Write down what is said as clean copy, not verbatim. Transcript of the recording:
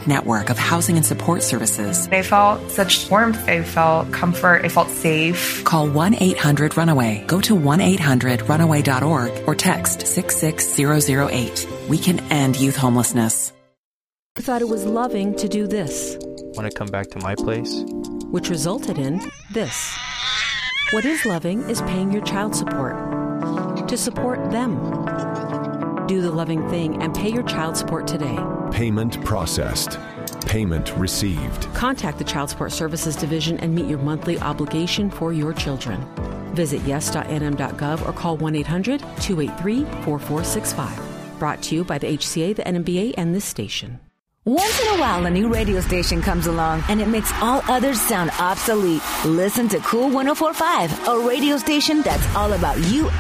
unique network of housing and support services. I felt such warmth. I felt comfort. I felt safe. Call 1-800-RUNAWAY. Go to 1-800-RUNAWAY.org or text 66008. We can end youth homelessness. I thought it was loving to do this. Want to come back to my place? Which resulted in this. What is loving is paying your child support. To support them. Do the loving thing and pay your child support today. Payment processed. Payment received. Contact the Child Support Services Division and meet your monthly obligation for your children. Visit yes.nm.gov or call 1-800-283-4465. Brought to you by the HCA, the NMBA, and this station. Once in a while, a new radio station comes along and it makes all others sound obsolete. Listen to Cool 104.5, a radio station that's all about you